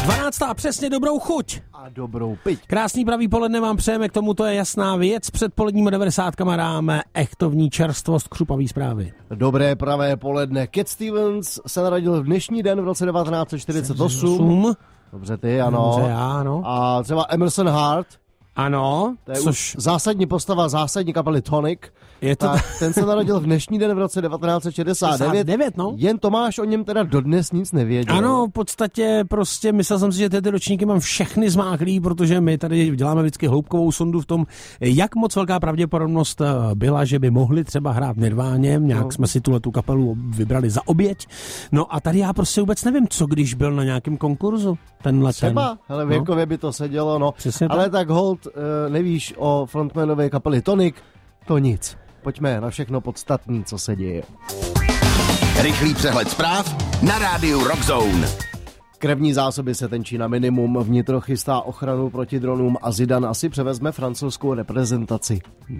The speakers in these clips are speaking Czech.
12. přesně dobrou chuť. A dobrou piť. Krásný pravý poledne vám přejeme, k tomu to je jasná věc. Před poledními 90 dáme echtovní čerstvost, křupavý zprávy. Dobré pravé poledne. Cat Stevens se narodil v dnešní den v roce 1948. Dobře ty, ano. Dobře já, ano. A třeba Emerson Hart. Ano. To je už zásadní postava zásadní kapely Tonic. Je to ten se narodil v dnešní den v roce 1969. No? Jen Tomáš o něm teda dodnes nic nevěděl. Ano, v podstatě prostě myslel jsem si, že ty ročníky mám všechny zmáklý, protože my tady děláme vždycky hloubkovou sondu v tom, jak moc velká pravděpodobnost byla, že by mohli třeba hrát v Nirváně. Nějak jsme si tu kapelu vybrali za oběť. No a tady já prostě vůbec nevím, co když byl na nějakém konkurzu tenhle třeba, hele, věkově by to sedělo, no. Přesně ale tak. tak hold, nevíš o frontmanové kapely Tonic, to nic. Pojďme na všechno podstatné, co se děje. Rychlý přehled zpráv na rádiu Rock Zone. Krevní zásoby se tenčí na minimum, vnitro chystá ochranu proti dronům a Zidane asi převezme francouzskou reprezentaci.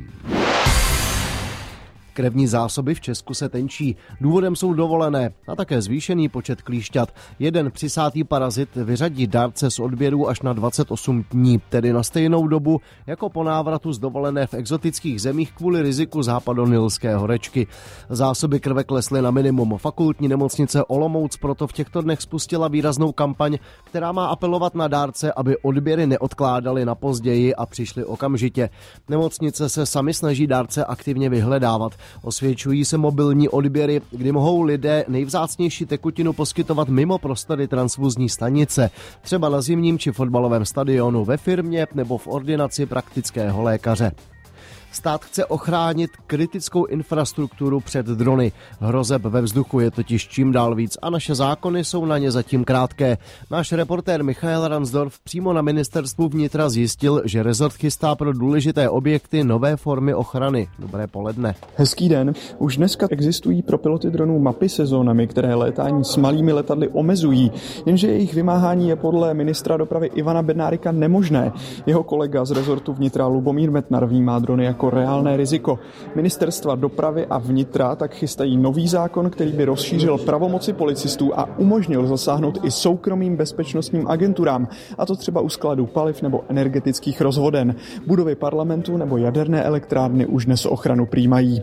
Krevní zásoby v Česku se tenčí. Důvodem jsou dovolené a také zvýšený počet klíšťat. Jeden přisátý parazit vyřadí dárce z odběru až na 28 dní, tedy na stejnou dobu jako po návratu z dovolené v exotických zemích kvůli riziku západonilské horečky. Zásoby krve klesly na minimum. Fakultní nemocnice Olomouc proto v těchto dnech spustila výraznou kampaň, která má apelovat na dárce, aby odběry neodkládali na později a přišli okamžitě. Nemocnice se sami snaží dárce aktivně vyhledávat. Osvědčují se mobilní odběry, kdy mohou lidé nejvzácnější tekutinu poskytovat mimo prostory transfuzní stanice, třeba na zimním či fotbalovém stadionu, ve firmě nebo v ordinaci praktického lékaře. Stát chce ochránit kritickou infrastrukturu před drony. Hrozeb ve vzduchu je totiž čím dál víc a naše zákony jsou na ně zatím krátké. Náš reportér Michael Ransdorf přímo na ministerstvu vnitra zjistil, že rezort chystá pro důležité objekty nové formy ochrany. Dobré poledne. Hezký den. Už dneska existují pro piloty dronů mapy se zónami, které létání s malými letadly omezují, jenže jejich vymáhání je podle ministra dopravy Ivana Bednárika nemožné. Jeho kolega z rezortu vnitra Lubomír Metnar vnímá drony jako reálné riziko. Ministerstva dopravy a vnitra tak chystají nový zákon, který by rozšířil pravomoci policistů a umožnil zasáhnout i soukromým bezpečnostním agenturám, a to třeba u skladů paliv nebo energetických rozvoden. Budovy parlamentu nebo jaderné elektrárny už dnes ochranu přijímají.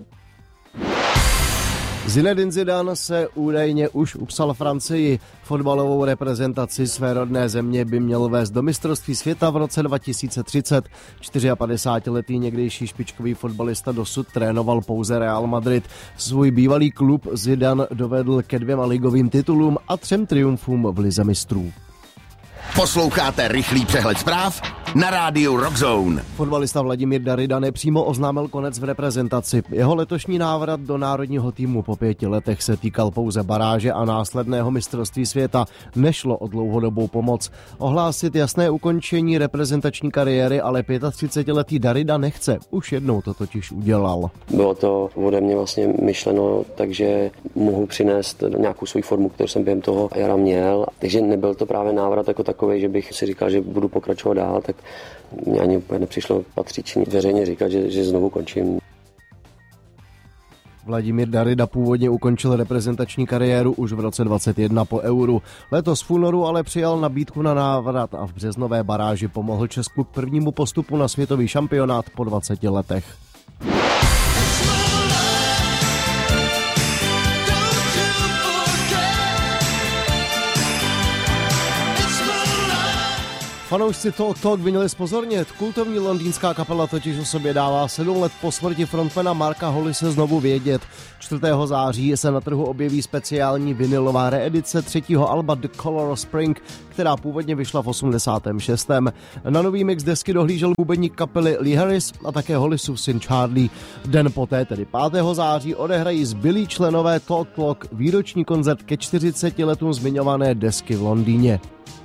Zinedine Zidane se údajně už upsal Francii. Fotbalovou reprezentaci své rodné země by měl vést do mistrovství světa v roce 2030. 54letý někdejší špičkový fotbalista dosud trénoval pouze Real Madrid. Svůj bývalý klub Zidane dovedl ke 2 ligovým titulům a 3 triumfům v lize mistrů. Posloucháte rychlý přehled zpráv na rádiu Rock Zone. Fotbalista Vladimír Darida nepřímo oznámil konec v reprezentaci. Jeho letošní návrat do národního týmu po 5 letech se týkal pouze baráže a následného mistrovství světa. Nešlo o dlouhodobou pomoc. Ohlásit jasné ukončení reprezentační kariéry ale 35letý Darida nechce. Už jednou to totiž udělal. Bylo to ode mě vlastně myšleno, takže mohu přinést nějakou svou formu, kterou jsem během toho jara měl. Takže nebyl to právě návrat jako takový, že bych si říkal, že budu pokračovat dál, tak mě ani úplně nepřišlo patřičný veřejně říkat, že znovu končím. Vladimír Darida původně ukončil reprezentační kariéru už v roce 2021 po Euru. Letos v únoru ale přijal nabídku na návrat a v březnové baráži pomohl Česku k prvnímu postupu na světový šampionát po 20 letech. Fanoušci Talk by měli zpozornět. Kultovní londýnská kapela totiž o sobě dává 7 let po smrti frontmana Marka Hollise znovu vědět. 4. září se na trhu objeví speciální vinylová reedice 3. alba The Color of Spring, která původně vyšla v 86. Na nový mix desky dohlížel bubeník kapely Lee Harris a také Hollisův syn Charlie. Den poté, tedy 5. září, odehrají zbylí členové Talk výroční koncert ke 40 letům zmiňované desky v Londýně.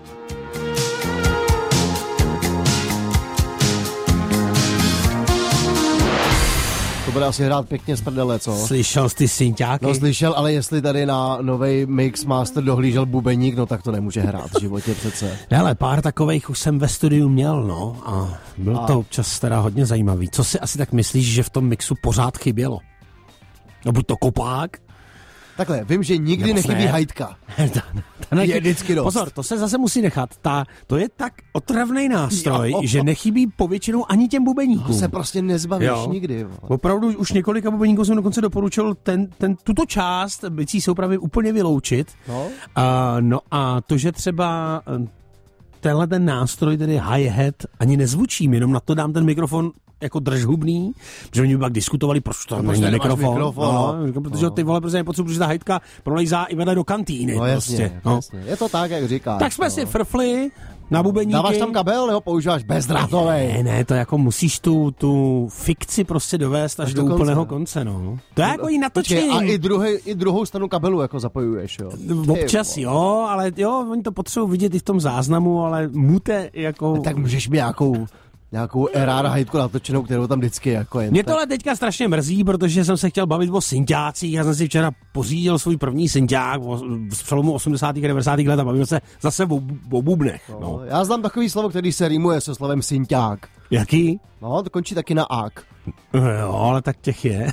To bude asi hrát pěkně z prdele, co? Slyšel jsi ty synťáky? No slyšel, ale jestli tady na novej Mix Master dohlížel bubeník, no tak to nemůže hrát v životě přece. Hele, pár takovejch už jsem ve studiu měl, no, a bylo to občas teda hodně zajímavý. Co si asi tak myslíš, že v tom mixu pořád chybělo? No buď to kopák, Takhle, vím, že nikdy nechybí hajtka. Je vždycky dost. Pozor, to se zase musí nechat. To je tak otravný nástroj, že nechybí povětšinou ani těm bubeníkům. To se prostě nezbavíš nikdy. Opravdu už několika bubeníků jsem dokonce doporučil tuto část bicí soupravy úplně vyloučit. No a to, že třeba tenhle ten nástroj, tedy hi-hat, ani nezvučím, jenom na to dám ten mikrofon jako držhubný, protože oni by pak diskutovali, proč to není mikrofon. Protože ty vole, prostě nepotřebuji, protože ta hajtka prolejzá i vedle do kantýny. No jasně, jasně. Je to tak, jak říkáš. Tak jsme si frfli na bubeníky. Dáváš tam kabel, nebo používáš bezdrátovej? Ne, to jako musíš tu fikci prostě dovést až do úplného konce, no. To je jako i natočení. A i druhou stranu kabelu jako zapojuješ, jo. Občas jo, ale jo, oni to potřebují vidět i v tom záznamu, ale mute jako... Tak můžeš mi nějakou erára hajtku natočenou, kterou tam vždycky jako jen. Mě tohle teďka strašně mrzí, protože jsem se chtěl bavit o synťácích. Já jsem si včera pořídil svůj první synťák z přelomu 80. a 90. let a bavil se zase o bubnech. No. Já znám takový slovo, který se rýmuje se slovem synťák. Jaký? No, to končí taky na ák. Jo, ale tak těch je.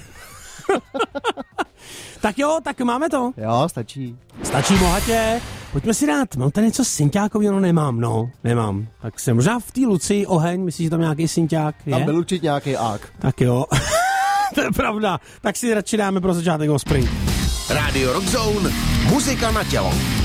Tak jo, tak máme to. Jo, stačí. Stačí bohatě. Pojďme si dát, mám tady něco synťákový, nemám. Tak se možná v té Lucii oheň, myslíš, že tam nějaký synťák je? Tam byl určitě nějaký ák. Tak jo, to je pravda. Tak si radši dáme pro začátek Offspring. Radio Rock Zone, muzika na tělo.